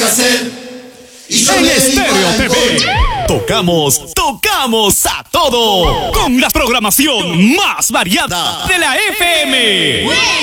que hacer. Y yo En le digo Estéreo al TV tocamos a todo con la programación más variada de la FM.